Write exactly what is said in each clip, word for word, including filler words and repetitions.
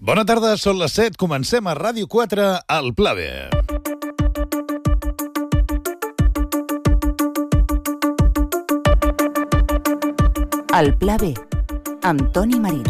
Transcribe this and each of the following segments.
Bona tarda, són les set, comencem a Ràdio quatre, al Pla B. El Pla B, amb Toni Marín.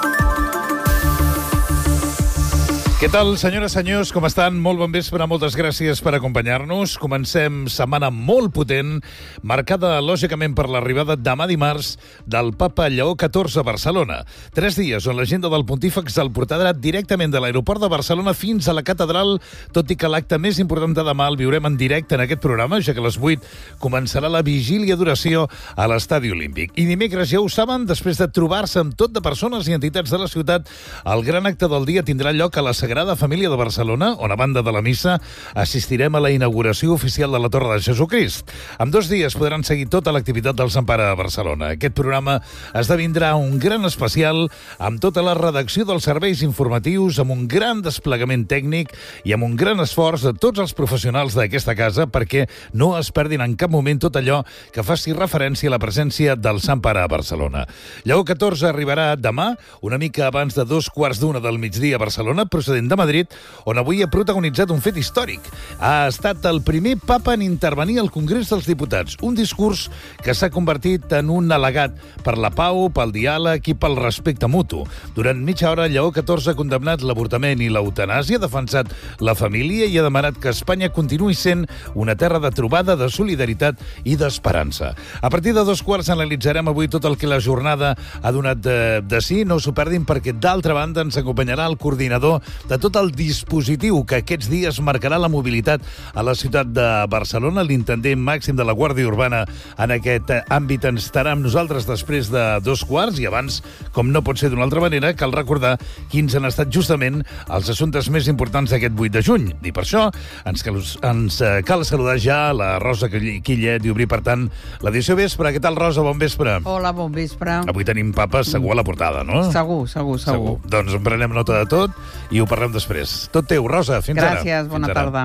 Què tal, senyores i senyors, com estan? Molt bon vespre, moltes gràcies per acompanyar-nos. Comencem setmana molt potent, marcada lògicament per l'arribada demà dimarts del Papa Lleó catorze a Barcelona. Tres dies on l'agenda del Pontífex el portarà directament de l'aeroport de Barcelona fins a la catedral, tot i que l'acte més important de demà el viurem en directe en aquest programa, ja que a les vuit començarà la vigília d'oració a l'Estadi Olímpic. I dimecres, ja ho saben, després de trobar-se amb tot de persones i entitats de la ciutat, el gran acte del dia tindrà lloc a la Sagrada Família de Barcelona, on a banda de la missa assistirem a la inauguració oficial de la Torre de Jesucrist. En dos dies podran seguir tota l'activitat del Sant Pare a Barcelona. Aquest programa esdevindrà un gran especial amb tota la redacció dels serveis informatius, amb un gran desplegament tècnic i amb un gran esforç de tots els professionals d'aquesta casa perquè no es perdin en cap moment tot allò que faci referència a la presència del Sant Pare a Barcelona. Lleó catorze arribarà demà, una mica abans de dos quarts d'una del migdia a Barcelona, procedent de Madrid, on avui ha protagonitzat un fet històric. Ha estat el primer papa en intervenir al Congrés dels Diputats, un discurs que s'ha convertit en un al·legat per la pau, pel diàleg i pel respecte mutu. Durant mitja hora, Lleó catorze ha condemnat l'avortament i l'eutanàsia, ha defensat la família i ha demanat que Espanya continuï sent una terra de trobada, de solidaritat i d'esperança. A partir de dos quarts analitzarem avui tot el que la jornada ha donat de, de si. No s'ho perdin perquè, d'altra banda, ens acompanyarà el coordinador de tot el dispositiu que aquests dies marcarà la mobilitat a la ciutat de Barcelona. L'intendent màxim de la Guàrdia Urbana en aquest àmbit ens estarà amb nosaltres després de dos quarts i abans, com no pot ser d'una altra manera, cal recordar quins han estat justament els assumptes més importants d'aquest vuit de juny. I per això ens cal, ens cal saludar ja la Rosa Quillet i obrir, per tant, l'edició vespre. Què tal, Rosa? Bon vespre. Hola, bon vespre. Avui tenim papes segur a la portada, no? Segur, segur, segur. segur. Doncs en prenem nota de tot i ho parlem després. Tot teu, Rosa, fins Gràcies, ara. Gràcies, bona tarda.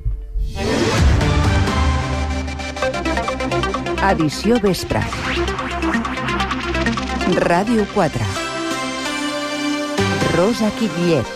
Edició vespre. Ràdio quatre. Rosa Quillet.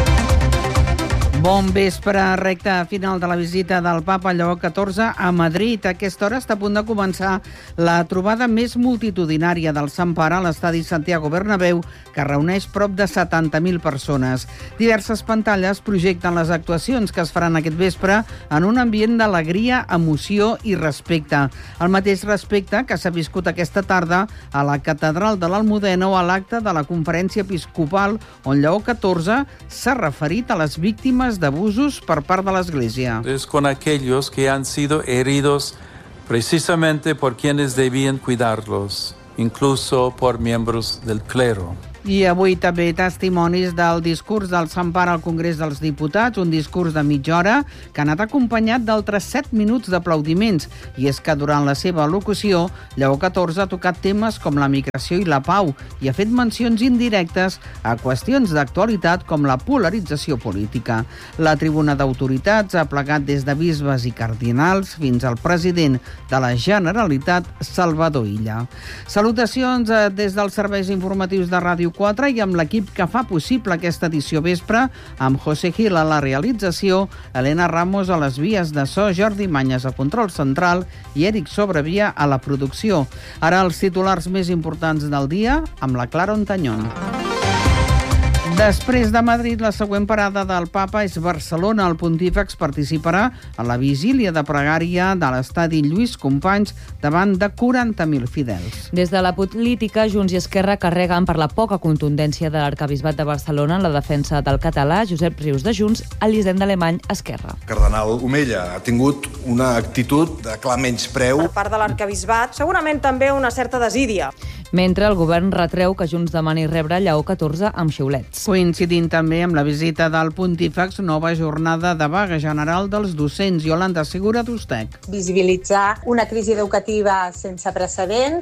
Bon vespre, recta final de la visita del Papa Lleó catorze a Madrid. A aquesta hora està a punt de començar la trobada més multitudinària del Sant Pare a l'estadi Santiago Bernabéu, que reuneix prop de setanta mil persones. Diverses pantalles projecten les actuacions que es faran aquest vespre en un ambient d'alegria, emoció i respecte. El mateix respecte que s'ha viscut aquesta tarda a la Catedral de l'Almudena o a l'acte de la Conferència Episcopal, on Lleó catorze s'ha referit a les víctimes d'abusos per part de l'Església. Es con aquellos que han sido heridos precisamente por quienes debían cuidarlos, incluso por miembros del clero. I avui també testimonis del discurs del Sant Pare al Congrés dels Diputats, un discurs de mitja hora que ha anat acompanyat d'altres set minuts d'aplaudiments. I és que durant la seva al·locució, Lleó catorze ha tocat temes com la migració i la pau i ha fet mencions indirectes a qüestions d'actualitat com la polarització política. La tribuna d'autoritats ha plegat des de bisbes i cardinals fins al president de la Generalitat, Salvador Illa. Salutacions des dels serveis informatius de Ràdio quatre i amb l'equip que fa possible aquesta edició vespre, amb José Gil a la realització, Helena Ramos a les vies de so, Jordi Manyes a control central i Eric Sobrevia a la producció. Ara els titulars més importants del dia amb la Clara Ontañón. Després de Madrid, la següent parada del Papa és Barcelona. El Pontífex participarà a la vigília de pregària de l'estadi Lluís Companys davant de quaranta mil fidels. Des de la política, Junts i Esquerra carreguen per la poca contundència de l'Arquebisbat de Barcelona en la defensa del català. Josep Rius de Junts, Elisenda Alemany, Esquerra. Cardenal Omella ha tingut una actitud de clar menyspreu. Per part de l'Arquebisbat, segurament també una certa desídia. Mentre el govern retreu que Junts demani rebre Lleó catorze amb xiulets. Coincidint també amb la visita del Pontífex, nova jornada de vaga general dels docents. Iolanda Segura d'Ustec. Visibilitzar una crisi educativa sense precedents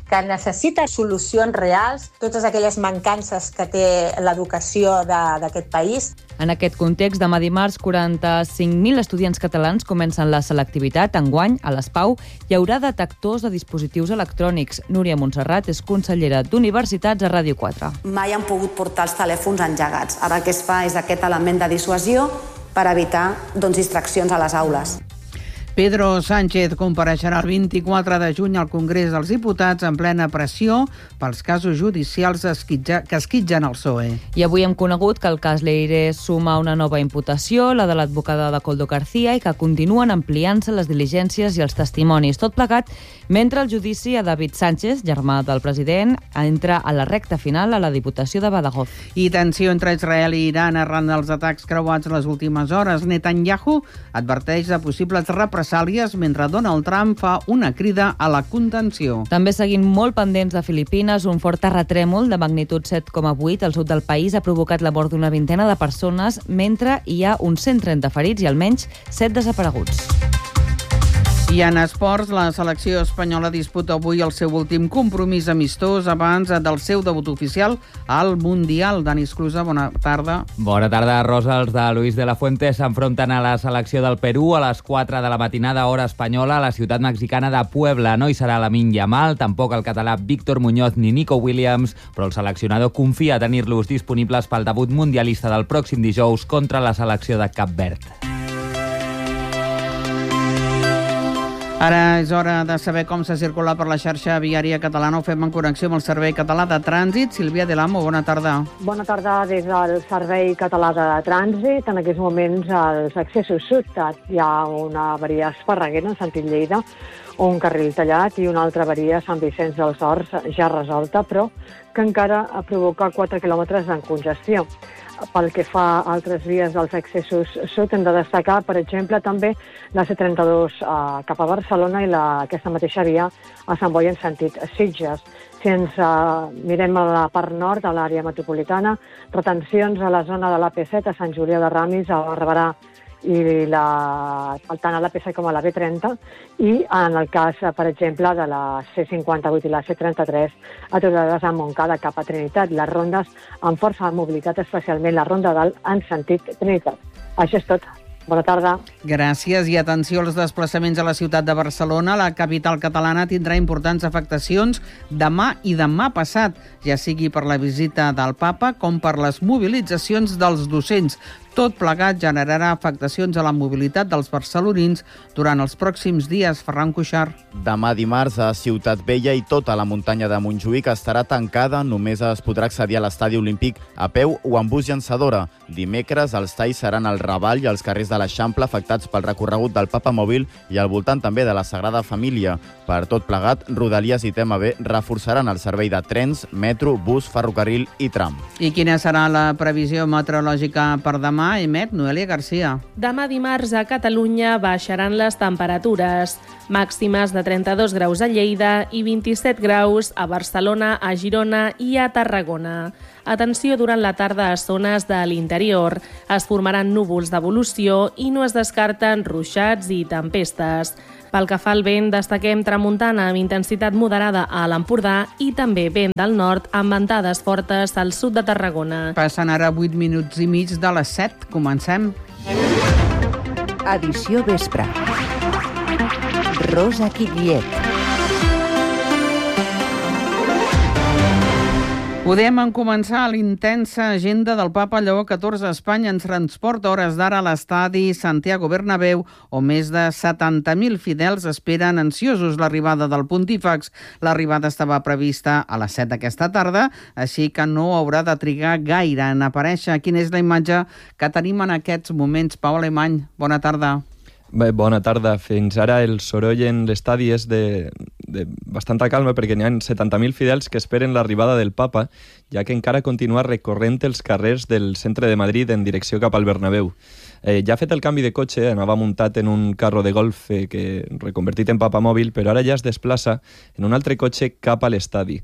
que necessita solucions reals, totes aquelles mancances que té l'educació d'aquest país. En aquest context, demà dimarts, quaranta-cinc mil estudiants catalans comencen la selectivitat. Enguany, a les Pau, hi haurà detectors de dispositius electrònics. Núria Montserrat és consellera d'Universitats a Ràdio quatre. Mai han pogut portar els telèfons engegats. Ara el que es fa és aquest element de dissuasió per evitar doncs, distraccions a les aules. Pedro Sánchez compareixerà el vint-i-quatre de juny al Congrés dels Diputats en plena pressió pels casos judicials que esquitgen el P S O E. I avui hem conegut que el cas Leire suma una nova imputació, la de l'advocada de Koldo García, i que continuen ampliant-se les diligències i els testimonis. Tot plegat mentre el judici a David Sánchez, germà del president, entra a la recta final a la Diputació de Badajoz. I tensió entre Israel i Iran arran dels atacs creuats les últimes hores. Netanyahu adverteix de possibles represàlies mentre Donald Trump fa una crida a la contenció. També seguint molt pendents de Filipines, un fort terratrèmol de magnitud set coma vuit al sud del país ha provocat la mort d'una vintena de persones, mentre hi ha uns cent trenta ferits i almenys set desapareguts. I en esports, la selecció espanyola disputa avui el seu últim compromís amistós abans del seu debut oficial al Mundial. Dani Esclusa, bona tarda. Bona tarda, Rosa. Els de Luis de la Fuente s'enfronten a la selecció del Perú a les quatre de la matinada, hora espanyola, a la ciutat mexicana de Puebla. No hi serà Lamine Yamal, tampoc el català Víctor Muñoz ni Nico Williams, però el seleccionador confia a tenir-los disponibles pel debut mundialista del pròxim dijous contra la selecció de Cap Verd. Ara és hora de saber com s'ha circulat per la xarxa viària catalana. Ho fem en connexió amb el Servei Català de Trànsit. Sílvia Del Amo, bona tarda. Bona tarda des del Servei Català de Trànsit. En aquests moments, als accessos sud hi ha una avaria Esparreguera en sentit Lleida, un carril tallat i una altra avaria Sant Vicenç dels Horts ja resolta, però que encara provoca quatre quilòmetres en congestió. Pel que fa a altres vies dels accessos sud, hem de destacar, per exemple, també la C trenta-dos eh, cap a Barcelona i la, aquesta mateixa via a Sant Boi en sentit Sitges. Si ens eh, mirem a la part nord de l'àrea metropolitana, retencions a la zona de l'A P set a Sant Julià de Ramis, a Barberà i la, tant a l'A P set com a la B trenta, i en el cas, per exemple, de la C cinquanta-vuit i la C trenta-tres aturades a Montcada cap a Trinitat, les rondes amb força mobilitat, especialment la ronda dalt en sentit Trinitat. Això és tot. Bona tarda. Gràcies i atenció als desplaçaments a la ciutat de Barcelona. La capital catalana tindrà importants afectacions demà i demà passat, ja sigui per la visita del papa com per les mobilitzacions dels docents. Tot plegat generarà afectacions a la mobilitat dels barcelonins durant els pròxims dies. Ferran Cuixart. Demà dimarts a Ciutat Vella i tota la muntanya de Montjuïc estarà tancada. Només es podrà accedir a l'estadi olímpic a peu o amb bus llançadora. Dimecres els talls seran al Raval i als carrers de l'Eixample afectats pel recorregut del Papa Mòbil i al voltant també de la Sagrada Família. Per tot plegat, Rodalies i T M B reforçaran el servei de trens, metro, bus, ferrocarril i tram. I quina serà la previsió meteorològica per demà? Emet Noelia Garcia. Demà dimarts a Catalunya baixaran les temperatures. Màximes de trenta-dos graus a Lleida i vint-i-set graus a Barcelona, a Girona i a Tarragona. Atenció durant la tarda a zones de l'interior. Es formaran núvols d'evolució i no es descarten ruixats i tempestes. Pel que fa al vent, destaquem tramuntana amb intensitat moderada a l'Empordà i també vent del nord amb ventades fortes al sud de Tarragona. Passen ara vuit minuts i mig de les set. Comencem. Edició vespre. Rosa Quillet. Podem començar l'intensa agenda del Papa Lleó catorze a Espanya. Ens transporta hores d'ara a l'estadi Santiago Bernabéu, on més de setanta mil fidels esperen ansiosos l'arribada del pontífex. L'arribada estava prevista a les set d'aquesta tarda, així que no haurà de trigar gaire en aparèixer. Quina és la imatge que tenim en aquests moments? Pau Alemany, bona tarda. Bé, bona tarda. Fins ara el soroll en l'estadi és de, de bastanta calma perquè n'hi ha setanta mil fidels que esperen l'arribada del papa, ja que encara continua recorrent els carrers del centre de Madrid en direcció cap al Bernabéu. Eh, ja ha fet el canvi de cotxe, anava muntat en un carro de golf eh, que reconvertit en papamòbil, però ara ja es desplaça en un altre cotxe cap a l'estadi.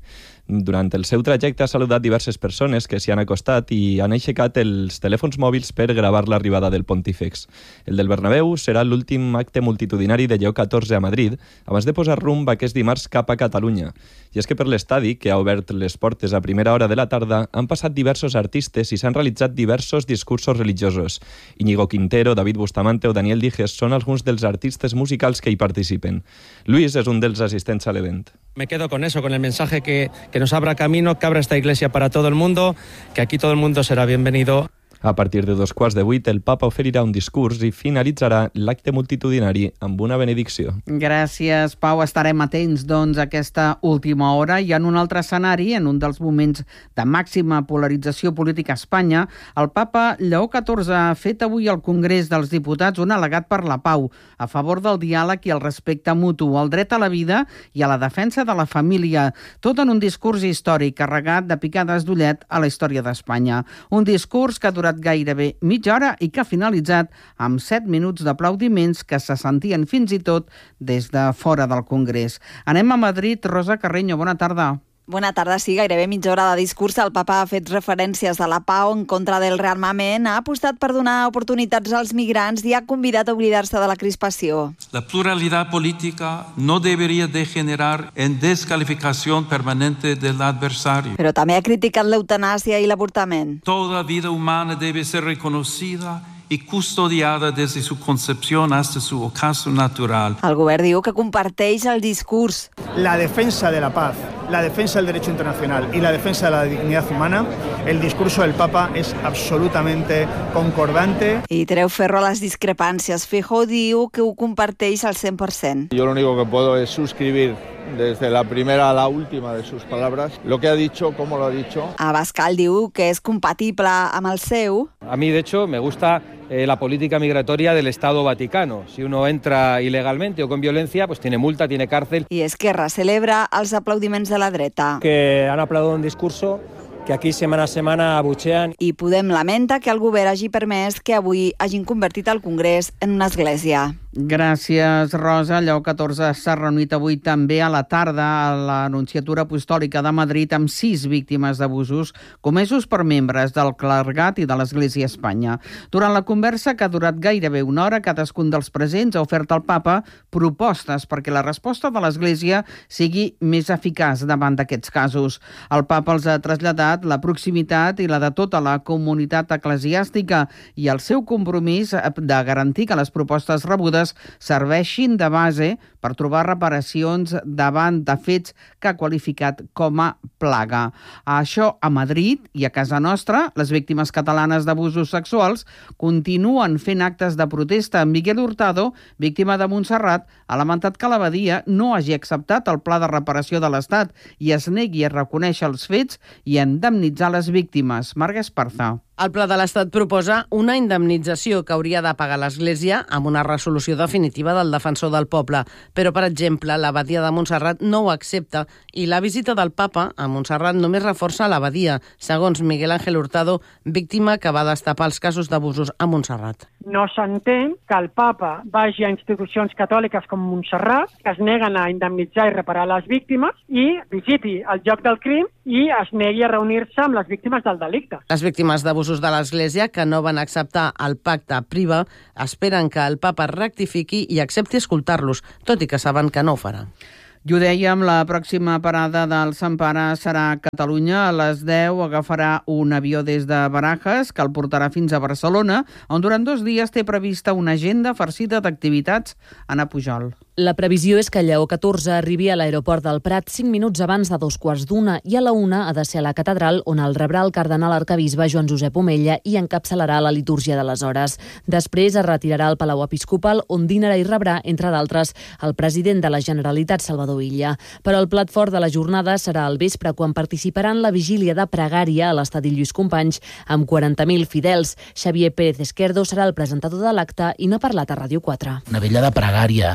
Durant el seu trajecte ha saludat diverses persones que s'hi han acostat i han aixecat els telèfons mòbils per gravar l'arribada del Pontífex. El del Bernabéu serà l'últim acte multitudinari de Lleó catorze a Madrid, abans de posar rumb aquest dimarts cap a Catalunya. I és que per l'estadi, que ha obert les portes a primera hora de la tarda, han passat diversos artistes i s'han realitzat diversos discursos religiosos. Íñigo Quintero, David Bustamante o Daniel Dijes són alguns dels artistes musicals que hi participen. Luis és un dels assistents a l'event. Me quedo con eso, con el mensaje que, que nos abra camino, que abra esta iglesia para todo el mundo, que aquí todo el mundo será bienvenido. A partir de dos quarts de vuit, el papa oferirà un discurs i finalitzarà l'acte multitudinari amb una benedicció. Gràcies, Pau. Estarem atents, doncs, a aquesta última hora. I en un altre escenari, en un dels moments de màxima polarització política a Espanya, el papa Lleó catorze ha fet avui al Congrés dels Diputats un al·legat per la pau, a favor del diàleg i el respecte mutu, el dret a la vida i a la defensa de la família. Tot en un discurs històric carregat de picades d'ullet a la història d'Espanya. Un discurs que ha durat gairebé mitja hora i que ha finalitzat amb set minuts d'aplaudiments que se sentien fins i tot des de fora del Congrés. Anem a Madrid. Rosa Carreño, bona tarda. Bona tarda, sí, gairebé mitja hora de discurs. El papa ha fet referències a la pau en contra del rearmament, ha apostat per donar oportunitats als migrants i ha convidat a oblidar-se de la crispació. La pluralidad política no debería degenerar en descalificación permanente del adversario. Però també ha criticat l'eutanàsia i l'avortament. Toda vida humana debe ser reconocida y custodiada desde su concepción hasta su ocaso natural. El govern diu que comparteix el discurs. La defensa de la paz, la defensa del derecho internacional y la defensa de la dignidad humana, el discurso del Papa es absolutamente concordante. I treu ferro a les discrepàncies. Feijóo diu que ho comparteix al cent per cent. Yo lo único que puedo es suscribir desde la primera a la última de sus palabras, lo que ha dicho, cómo lo ha dicho. Abascal diu que és compatible amb el seu. A mí, de hecho, me gusta eh, la política migratoria del Estado Vaticano. Si uno entra ilegalmente o con violencia, pues tiene multa, tiene cárcel. I Esquerra celebra els aplaudiments de la dreta. Que han aplaudido un discurso que aquí setmana a setmana abuchean. I Podem lamenta que el govern hagi permès que avui hagin convertit el Congrés en una església. Gràcies, Rosa. Lleó catorze s'ha reunit avui també a la tarda a l'Anunciatura Apostòlica de Madrid amb sis víctimes d'abusos comesos per membres del clergat i de l'Església a Espanya. Durant la conversa, que ha durat gairebé una hora, cadascun dels presents ha ofert al papa propostes perquè la resposta de l'Església sigui més eficaç davant d'aquests casos. El papa els ha traslladat la proximitat i la de tota la comunitat eclesiàstica i el seu compromís de garantir que les propostes rebudes serveixin de base per trobar reparacions davant de fets que ha qualificat com a plaga. Això a Madrid i a casa nostra, les víctimes catalanes d'abusos sexuals continuen fent actes de protesta. Miguel Hurtado, víctima de Montserrat, ha lamentat que l'abadia no hagi acceptat el pla de reparació de l'Estat i es negui a reconèixer els fets i a indemnitzar les víctimes. Marga Esparza. El Pla de l'Estat proposa una indemnització que hauria de pagar l'Església amb una resolució definitiva del defensor del poble. Però, per exemple, l'abadia de Montserrat no ho accepta i la visita del papa a Montserrat només reforça l'abadia, segons Miguel Ángel Hurtado, víctima que va destapar els casos d'abusos a Montserrat. No s'entén que el papa vagi a institucions catòliques com Montserrat, que es neguen a indemnitzar i reparar les víctimes, i visiti el lloc del crim i es negui a reunir-se amb les víctimes del delicte. Les víctimes d'abusos de l'Església que no van acceptar el pacte priva esperen que el papa rectifiqui i accepti escoltar-los, tot i que saben que no ho farà. I ho dèiem, la pròxima parada del Sant Pare serà a Catalunya. A les deu agafarà un avió des de Barajas que el portarà fins a Barcelona, on durant dos dies té prevista una agenda farcida d'activitats. Anna Pujol. La previsió és que Lleó catorze arribi a l'aeroport del Prat cinc minuts abans de dos quarts d'una i a la una ha de ser a la catedral, on el rebrà el cardenal arquebisbe Joan Josep Omella i encapçalarà la litúrgia de les hores. Després es retirarà al Palau Episcopal, on dinarà i rebrà, entre d'altres, el president de la Generalitat, Salvador Illa. Però el plat fort de la jornada serà al vespre, quan participarà en la vigília de pregària a l'estadi Lluís Companys amb quaranta mil fidels. Xavier Pérez Esquerdo serà el presentador de l'acte i n'ha parlat a Ràdio quatre. Una vella de pregària per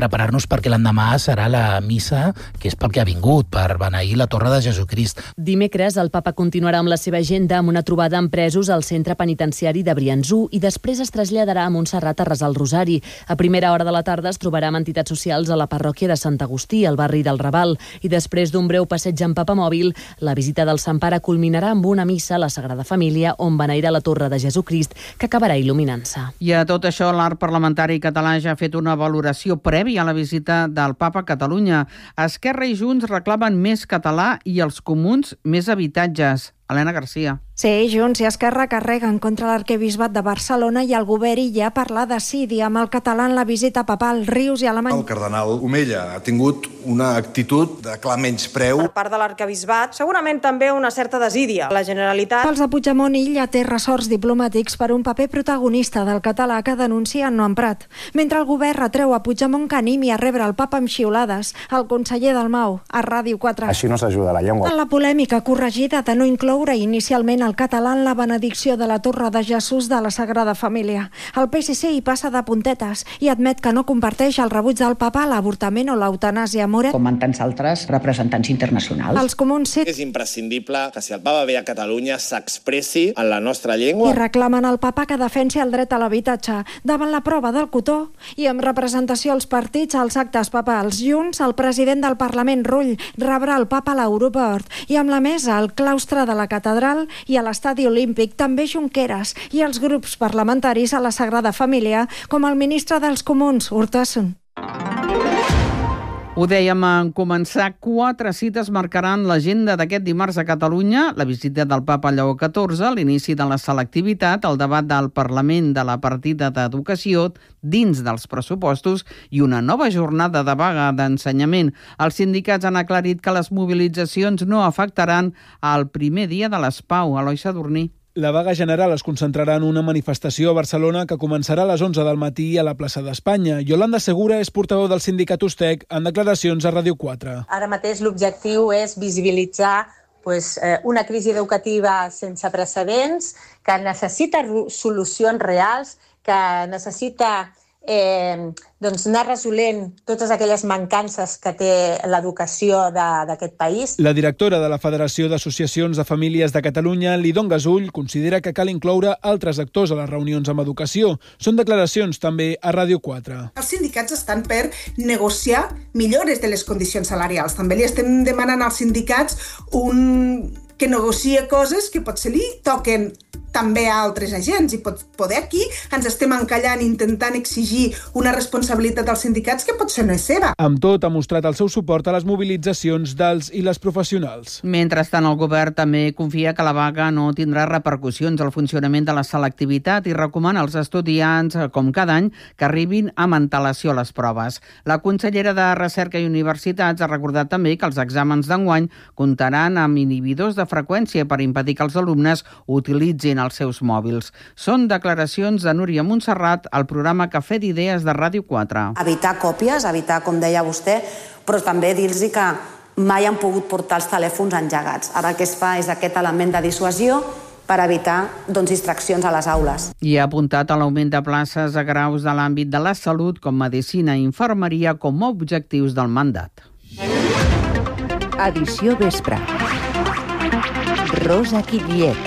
preparar-nos perquè l'endemà serà la missa, que és pel que ha vingut, per beneir la Torre de Jesucrist. Dimecres, el papa continuarà amb la seva agenda amb una trobada amb presos al centre penitenciari de Briançó i després es traslladarà a Montserrat a resar el rosari. A primera hora de la tarda es trobarà amb entitats socials a la parròquia de Sant Agustí, al barri del Raval, i després d'un breu passeig en papamòbil, la visita del Sant Pare culminarà amb una missa a la Sagrada Família on beneirà la Torre de Jesucrist, que acabarà il·luminant-se. I a tot això, l'arc parlamentari català ja ha fet una valoració prèvia a la visita del Papa a Catalunya. Esquerra i Junts reclamen més català i els comuns més habitatges. Helena Garcia. Sí, Junts i Esquerra carreguen contra l'arquebisbat de Barcelona i el govern ja parla de Sidi amb el català en la visita papal, Rius i Alemany. El cardenal Omella ha tingut una actitud de clar menyspreu. Per part de l'arquebisbat, segurament també una certa desídia. La Generalitat... Pels de Puigdemont, Illa té ressorts diplomàtics per un paper protagonista del català que denuncia no emprat. Mentre el govern retreu a Puigdemont que animi a rebre el papa amb xiulades, el conseller Dalmau, a Ràdio quatre. Així no s'ajuda la llengua. En la polèmica corregida de no incloure inicialment el català en la benedicció de la Torre de Jesús de la Sagrada Família. El P S C hi passa de puntetes i admet que no comparteix el rebuig del papa a l'avortament o l'eutanàsia. Moret, com en tants altres representants internacionals. Els comuns sí. És imprescindible que si el papa ve a Catalunya s'expressi en la nostra llengua. I reclamen al papa que defensi el dret a l'habitatge davant la prova del cotó i amb representació als partits als actes papals. Junts, el president del Parlament, Rull, rebrà el papa a l'aeroport i amb la mesa al claustre de la catedral i a l'estadi olímpic, també Junqueras i els grups parlamentaris a la Sagrada Família, com el ministre dels Comuns, Urtasun. Ho dèiem en començar, quatre cites marcaran l'agenda d'aquest dimarts a Catalunya: la visita del papa Lleó catorze, l'inici de la selectivitat, el debat del Parlament de la partida d'educació dins dels pressupostos i una nova jornada de vaga d'ensenyament. Els sindicats han aclarit que les mobilitzacions no afectaran el primer dia de les Pau. Eloi Sadurní. La vaga general es concentrarà en una manifestació a Barcelona que començarà a les onze del matí a la plaça d'Espanya. Yolanda Segura és portaveu del sindicat Ustec en declaracions a Ràdio quatre. Ara mateix l'objectiu és visibilitzar pues, eh, una crisi educativa sense precedents, que necessita solucions reals, que necessita eh, doncs anar resolent totes aquelles mancances que té l'educació d'aquest país. La directora de la Federació d'Associacions de Famílies de Catalunya, Lidon Gasull, considera que cal incloure altres actors a les reunions amb educació. Són declaracions també a Ràdio quatre. Els sindicats estan per negociar millores de les condicions salarials. També li estem demanant als sindicats un... que negocia coses que potser li toquen també a altres agents i pot poder aquí ens estem encallant intentant exigir una responsabilitat als sindicats que potser no és seva. Amb tot, ha mostrat el seu suport a les mobilitzacions dels i les professionals. Mentrestant, el govern també confia que la vaga no tindrà repercussions al funcionament de la selectivitat i recomana als estudiants, com cada any, que arribin amb antelació a les proves. La consellera de Recerca i Universitats ha recordat també que els exàmens d'enguany comptaran amb inhibidors de freqüència per impedir que els alumnes utilitzin els seus mòbils. Són declaracions de Núria Montserrat al programa Cafè d'Idees de Ràdio quatre. Evitar còpies, evitar, com deia vostè, però també dir-los que mai han pogut portar els telèfons engegats. Ara el que es fa és aquest element de dissuasió per evitar doncs, distraccions a les aules. I ha apuntat a l'augment de places a graus de l'àmbit de la salut com medicina i infermeria com a objectius del mandat. Edició vespre. Rosa Quillet.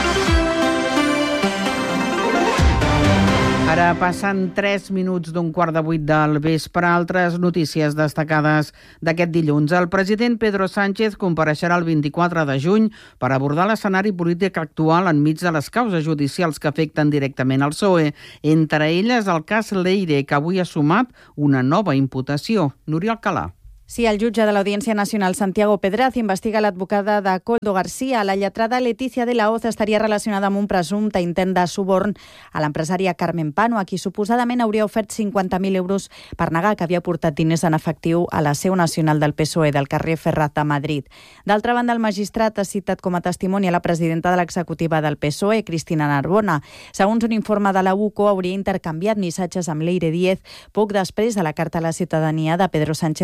Ara passen tres minuts d'un quart de vuit del vespre. Altres notícies destacades d'aquest dilluns. El president Pedro Sánchez compareixerà el vint-i-quatre de juny per abordar l'escenari polític actual enmig de les causes judicials que afecten directament al P S O E. Entre elles el cas Leire, que avui ha sumat una nova imputació. Núria Alcalà. Sí, el jutge de l'Audiència Nacional, Santiago Pedraz, investiga l'advocada de Koldo García. La lletrada Letícia de la Hoz estaria relacionada amb un presumpte intent de suborn a l'empresària Carmen Pano, a qui suposadament hauria ofert cinquanta mil euros per negar que havia portat diners en efectiu a la seu nacional del P S O E del carrer Ferraz de Madrid. D'altra banda, el magistrat ha citat com a testimoni a la presidenta de l'executiva del P S O E, Cristina Narbona. Segons un informe de la U C O, hauria intercanviat missatges amb Leire Díez poc després de la carta a la ciutadania de Pedro Sánchez a l'abril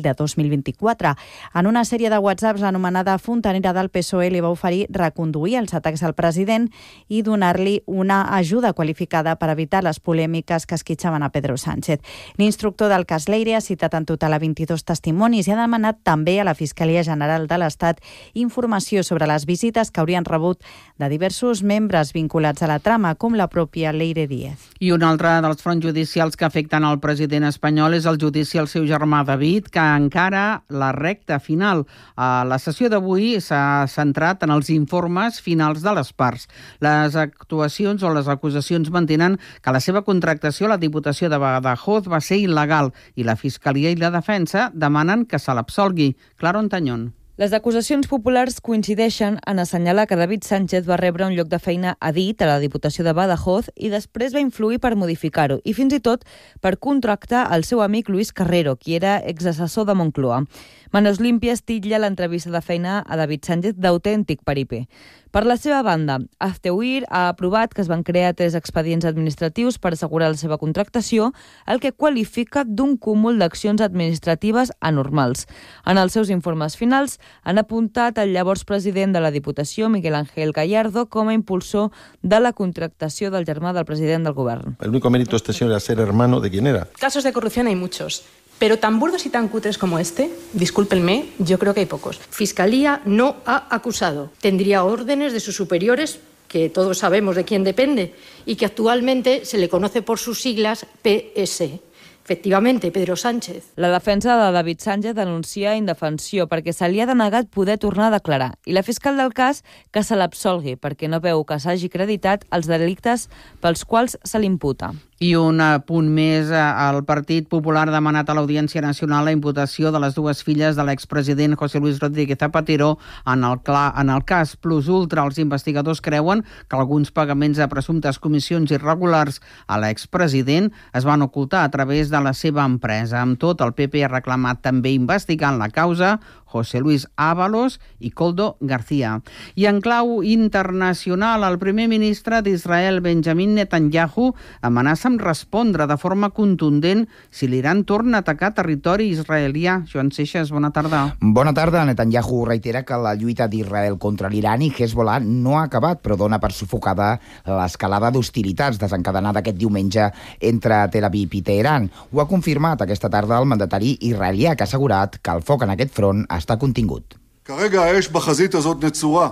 de dos mil vint-i-quatre. En una sèrie de whatsapps, l'anomenada fontanera del P S O E li va oferir reconduir els atacs al president i donar-li una ajuda qualificada per evitar les polèmiques que esquitxaven a Pedro Sánchez. L'instructor del cas Leire ha citat en total a vint-i-dos testimonis i ha demanat també a la Fiscalia General de l'Estat informació sobre les visites que haurien rebut de diversos membres vinculats a la trama, com la pròpia Leire Díez. I un altre dels fronts judicials que afecten el president espanyol és el judici al seu germà David, que encara la recta final. La sessió d'avui s'ha centrat en els informes finals de les parts. Les actuacions o les acusacions mantenen que la seva contractació a la Diputació de Badajoz va ser il·legal i la Fiscalia i la Defensa demanen que se l'absolgui. Clara Ontañón. Les acusacions populars coincideixen en assenyalar que David Sánchez va rebre un lloc de feina a dit a la Diputació de Badajoz i després va influir per modificar-ho i fins i tot per contractar el seu amic Luis Carrero, qui era exassessor de Moncloa. Manos Limpias titlla l'entrevista de feina a David Sánchez d'autèntic peripé. Per la seva banda, Azteuir ha aprovat que es van crear tres expedients administratius per assegurar la seva contractació, el que qualifica d'un cúmul d'accions administratives anormals. En els seus informes finals han apuntat el llavors president de la Diputació, Miguel Ángel Gallardo, com a impulsor de la contractació del germà del president del govern. El único mérito de este señor era ser hermano de quien era. Casos de corrupción hay muchos. Pero tan burdos y tan cutres como este, discúlpenme, yo creo que hay pocos. Fiscalía no ha acusado. Tendría órdenes de sus superiores, que todos sabemos de quién depende, y que actualmente se le conoce por sus siglas P S. Efectivamente, Pedro Sánchez. La defensa de David Sánchez denuncia indefensió perquè se li ha denegat poder tornar a declarar i la fiscal del cas que se l'absolgui perquè no veu que s'hagi acreditat els delictes pels quals se l'imputa. I un punt més, el Partit Popular ha demanat a l'Audiència Nacional la imputació de les dues filles de l'expresident José Luis Rodríguez Zapatero en el, cla, en el cas Plus Ultra. Els investigadors creuen que alguns pagaments de presumptes comissions irregulars a l'expresident es van ocultar a través de la seva empresa. Amb tot, el P P ha reclamat també investigar en la causa José Luis Ábalos i Koldo García. I en clau internacional, el primer ministre d'Israel, Benjamin Netanyahu, amenaça amb respondre de forma contundent si l'Iran torna a atacar territori israelià. Joan Seixas, bona tarda. Bona tarda. Netanyahu reitera que la lluita d'Israel contra l'Iran i Hezbollah no ha acabat, però dona per sufocada l'escalada d'hostilitats desencadenada aquest diumenge entre Tel Aviv i Teheran. Ho ha confirmat aquesta tarda el mandatari israelià, que ha assegurat que el foc en aquest front està contingut. כרגע האש בחזית הזאת נצורה.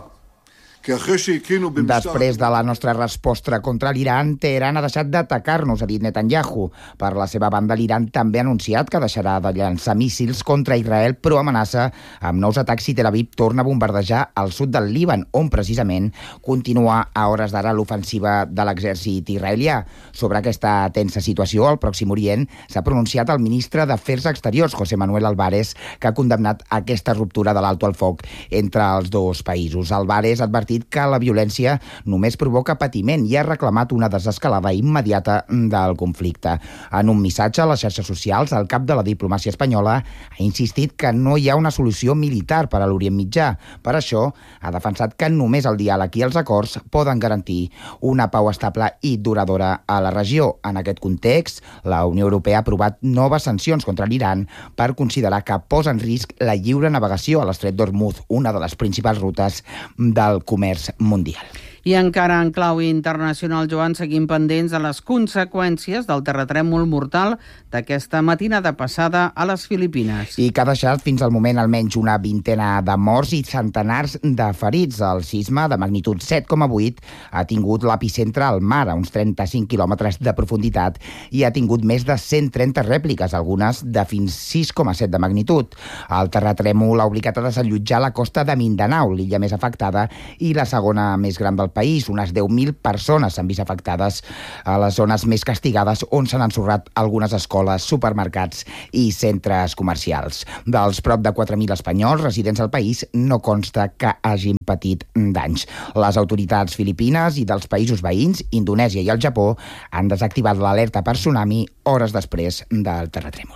Després de la nostra resposta contra l'Iran, Teheran ha deixat d'atacar-nos, ha dit Netanyahu. Per la seva banda, l'Iran també ha anunciat que deixarà de llançar míssils contra Israel, però amenaça amb nous atacs si Tel Aviv torna a bombardejar al sud del Líban, on precisament continua a hores d'ara l'ofensiva de l'exèrcit israelià. Sobre aquesta tensa situació, al Pròxim Orient s'ha pronunciat el ministre d'Afers Exteriors, José Manuel Álvarez, que ha condemnat aquesta ruptura de l'alto al foc entre els dos països. Álvarez ha advertit que la violència només provoca patiment i ha reclamat una desescalada immediata del conflicte. En un missatge a les xarxes socials, el cap de la diplomàcia espanyola ha insistit que no hi ha una solució militar per a l'Orient Mitjà. Per això, ha defensat que només el diàleg i els acords poden garantir una pau estable i duradora a la regió. En aquest context, la Unió Europea ha aprovat noves sancions contra l'Iran per considerar que posa en risc la lliure navegació a l'estret d'Hormuz, una de les principals rutes del comerç mundial. I encara en clau internacional, Joan, seguim pendents de les conseqüències del terratrèmol mortal d'aquesta matinada passada a les Filipines. I que ha deixat fins al moment almenys una vintena de morts i centenars de ferits. El sisme de magnitud set coma vuit ha tingut l'epicentre al mar, a uns trenta-cinc quilòmetres de profunditat, i ha tingut més de cent trenta rèpliques, algunes de fins sis coma set de magnitud. El terratrèmol ha obligat a desallotjar la costa de Mindanao, l'illa més afectada i la segona més gran del país. Unes deu mil persones s'han vist afectades a les zones més castigades, on s'han ensorrat algunes escoles, supermercats i centres comercials. Dels prop de quatre mil espanyols residents al país no consta que hagin patit danys. Les autoritats filipines i dels països veïns, Indonèsia i el Japó, han desactivat l'alerta per tsunami hores després del terratrèmol.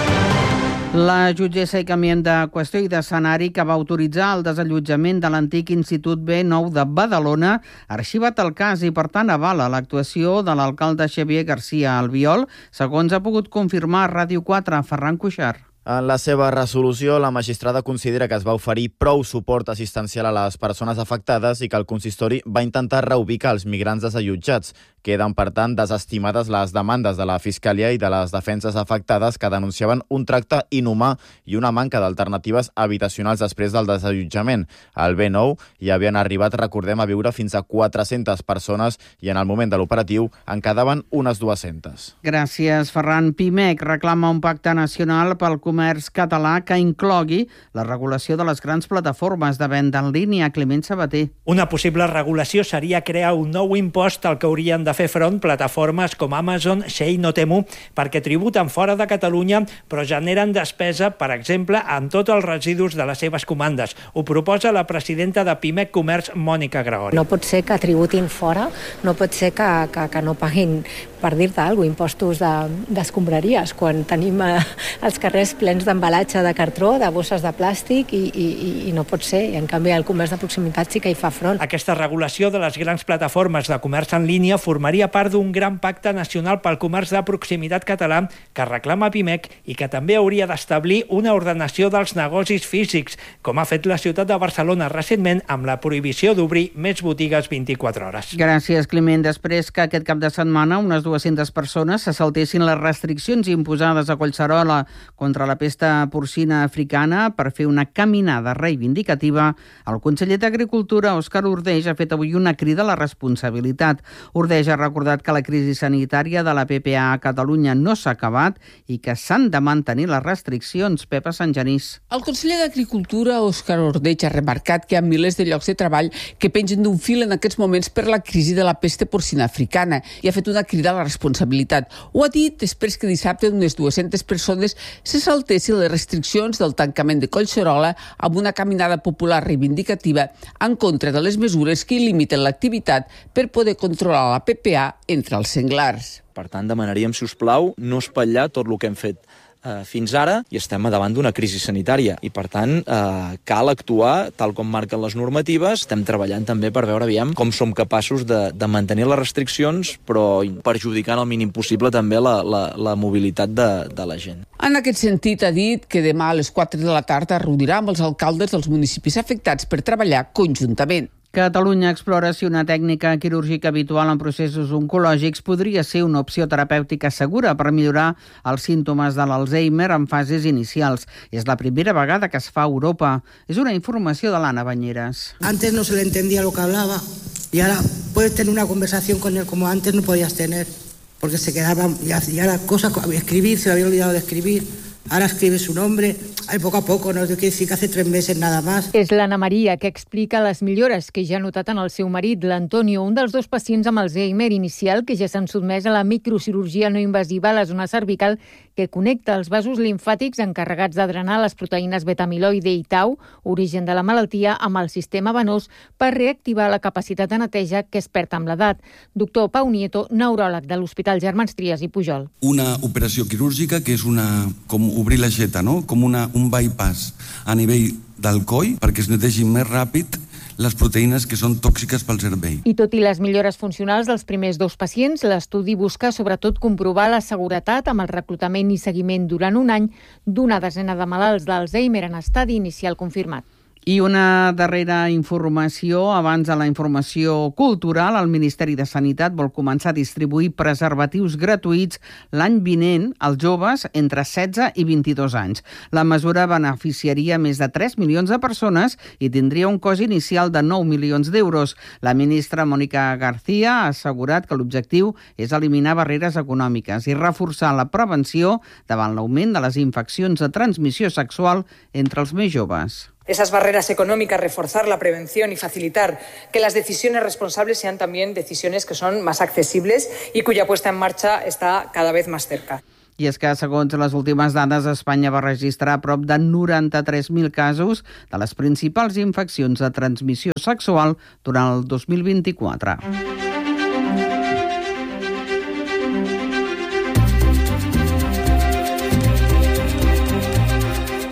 La jutgessa, i canviem de qüestió i d'escenari, que va autoritzar el desallotjament de l'antic Institut B nou de Badalona, ha arxivat el cas i, per tant, avala l'actuació de l'alcalde Xavier García Albiol, segons ha pogut confirmar a Ràdio quatre, Ferran Cuixart. En la seva resolució, la magistrada considera que es va oferir prou suport assistencial a les persones afectades i que el consistori va intentar reubicar els migrants desallotjats. Queden, per tant, desestimades les demandes de la Fiscalia i de les defenses afectades que denunciaven un tracte inhumà i una manca d'alternatives habitacionals després del desallotjament. Al B nou hi havien arribat, recordem, a viure fins a quatre-centes persones i en el moment de l'operatiu en quedaven unes dues-centes. Gràcies, Ferran. Pimec reclama un pacte nacional pel comerç català que inclogui la regulació de les grans plataformes de venda en línia. Climent Sabater. Una possible regulació seria crear un nou impost al que haurien de fer front plataformes com Amazon, Shein o Temu, perquè tributen fora de Catalunya però generen despesa, per exemple, en tots els residus de les seves comandes. Ho proposa la presidenta de Pimec Comerç, Mònica Gregori. No pot ser que tributin fora, no pot ser que, que, que no paguin, per dir-te alguna cosa, impostos d'escombraries, de, quan tenim eh, els carrers plens d'embalatge de cartró, de bosses de plàstic i, i, i no pot ser. I en canvi el comerç de proximitat sí que hi fa front. Aquesta regulació de les grans plataformes de comerç en línia formaria part d'un gran pacte nacional pel comerç de proximitat català que reclama Pimec i que també hauria d'establir una ordenació dels negocis físics, com ha fet la ciutat de Barcelona recentment amb la prohibició d'obrir més botigues vint-i-quatre hores. Gràcies, Climent. Després que aquest cap de setmana unes dues-centes persones se saltessin les restriccions imposades a Collserola contra la pesta porcina africana per fer una caminada reivindicativa, el conseller d'Agricultura, Òscar Ordeix, ha fet avui una crida a la responsabilitat. Ordeix ha recordat que la crisi sanitària de la P P A a Catalunya no s'ha acabat i que s'han de mantenir les restriccions. Pepa Santgenís. El conseller d'Agricultura, Òscar Ordeix, ha remarcat que hi ha milers de llocs de treball que pengen d'un fil en aquests moments per la crisi de la pesta porcina africana i ha fet una crida a la responsabilitat. Ho ha dit després que dissabte unes dues-centes persones se saltessin les restriccions del tancament de Collserola amb una caminada popular reivindicativa en contra de les mesures que limiten l'activitat per poder controlar la P P A entre els senglars. Per tant, demanaríem, si us plau, no espatllar tot el que hem fet eh, fins ara i estem davant d'una crisi sanitària i, per tant, eh, cal actuar tal com marquen les normatives. Estem treballant també per veure, aviam, com som capaços de, de mantenir les restriccions però perjudicant el mínim possible també la, la, la mobilitat de, de la gent. En aquest sentit, ha dit que demà a les quatre de la tarda es reunirà amb els alcaldes dels municipis afectats per treballar conjuntament. Catalunya explora si una tècnica quirúrgica habitual en processos oncològics podria ser una opció terapèutica segura per millorar els símptomes de l'Alzheimer en fases inicials. És la primera vegada que es fa a Europa. És una informació de l'Anna Bañeres. Antes no se le entendía lo que hablaba y ahora puedes tener una conversación con él como antes no podías tener, porque se quedaba, ya, ya la cosa, escribir, se le había olvidado de escribir. Ahora escribe su nombre, ay, poco a poco, no quiere decir que hace tres meses nada más. És l'Anna Maria que explica les millores que ja ha notat en el seu marit, l'Antonio, un dels dos pacients amb Alzheimer inicial que ja s'han sotmès a la microcirurgia no invasiva a la zona cervical que connecta els vasos limfàtics encarregats de drenar les proteïnes beta-amiloide i tau, origen de la malaltia, amb el sistema venós per reactivar la capacitat de neteja que es perd amb l'edat. Doctor Pau Nieto, neuròleg de l'Hospital Germans Trias i Pujol. Una operació quirúrgica que és una, com obrir l'aixeta, no? Com una, un bypass a nivell del coll perquè es netegin més ràpid les proteïnes que són tòxiques pel cervell. I tot i les millores funcionals dels primers dos pacients, l'estudi busca sobretot comprovar la seguretat amb el reclutament i seguiment durant un any d'una desena de malalts d'Alzheimer en estadi inicial confirmat. I una darrera informació, abans de la informació cultural, el Ministeri de Sanitat vol començar a distribuir preservatius gratuïts l'any vinent als joves entre setze i vint-i-dos anys. La mesura beneficiaria més de tres milions de persones i tindria un cost inicial de nou milions d'euros. La ministra Mónica García ha assegurat que l'objectiu és eliminar barreres econòmiques i reforçar la prevenció davant l'augment de les infeccions de transmissió sexual entre els més joves. Esas barreras económicas, reforzar la prevención y facilitar que las decisiones responsables sean también decisiones que son más accesibles y cuya puesta en marcha está cada vez más cerca. I és que, segons les últimes dades, Espanya va registrar prop de noranta-tres mil casos de les principals infeccions de transmissió sexual durant el dos mil vint-i-quatre.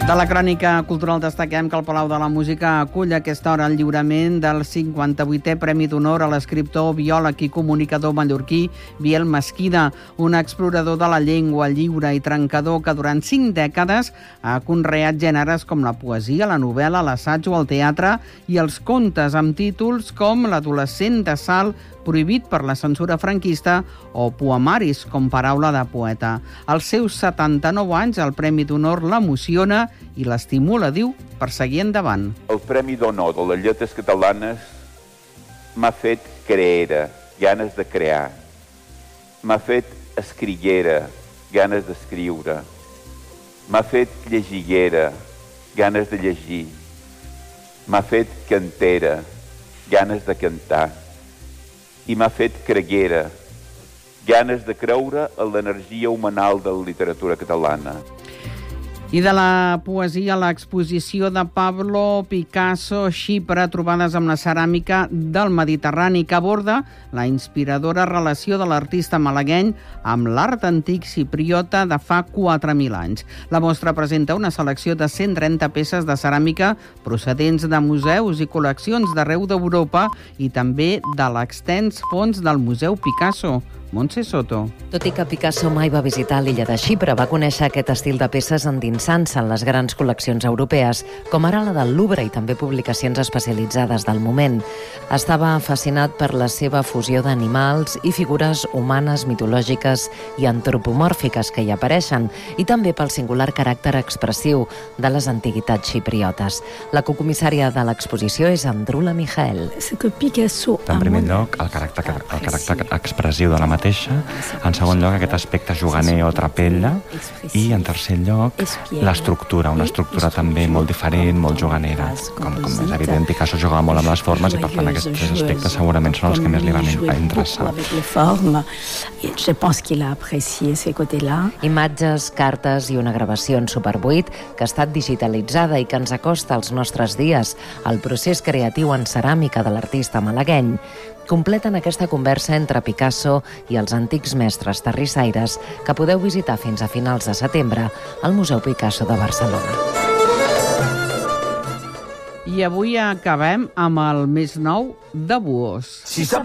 De la crònica cultural destaquem que el Palau de la Música acull a aquesta hora el lliurament del cinquanta-vuitè Premi d'Honor a l'escriptor, biòleg i comunicador mallorquí Biel Mesquida, un explorador de la llengua lliure i trencador que durant cinc dècades ha conreat gèneres com la poesia, la novel·la, l'assaig o el teatre i els contes amb títols com L'adolescent de Salt, prohibit per la censura franquista, o poemaris com Paraula de poeta. Als seus setanta-nou anys, el Premi d'Honor l'emociona i l'estimula, diu, per seguir endavant. El Premi d'Honor de les Lletres Catalanes m'ha fet creera, ganes de crear. M'ha fet escriguera, ganes d'escriure. M'ha fet llegiguera, ganes de llegir. M'ha fet cantera, ganes de cantar. I m'ha fet creguera, ganes de creure en l'energia humanal de la literatura catalana. I de la poesia, l'exposició de Pablo Picasso, Xipre, trobades amb la ceràmica del Mediterrani, que aborda la inspiradora relació de l'artista malagueny amb l'art antic xipriota de fa quatre mil anys. La mostra presenta una selecció de cent trenta peces de ceràmica procedents de museus i col·leccions d'arreu d'Europa i també de l'extens fons del Museu Picasso. Montse Soto. Tot i que Picasso mai va visitar l'illa de Xipre, va conèixer aquest estil de peces endinsant-se en les grans col·leccions europees, com ara la del Louvre i també publicacions especialitzades del moment. Estava fascinat per la seva fusió d'animals i figures humanes, mitològiques i antropomòrfiques que hi apareixen, i també pel singular caràcter expressiu de les antiguitats xipriotes. La cocomissària de l'exposició és Andrula Mijael. En primer lloc, el caràcter, el caràcter expressiu de la mateixa, en segon lloc aquest aspecte juganer o trapella i en tercer lloc l'estructura, una estructura també molt diferent, molt juganera. Com, com és evident, Picasso jugava molt amb les formes i per tant aquests tres aspectes segurament són els que més li van interessar. Imatges, cartes i una gravació en Super vuit que ha estat digitalitzada i que ens acosta als nostres dies al procés creatiu en ceràmica de l'artista malagueny, completen aquesta conversa entre Picasso i els antics mestres terrissaires que podeu visitar fins a finals de setembre al Museu Picasso de Barcelona. I avui acabem amb el més nou de Buós. Si sap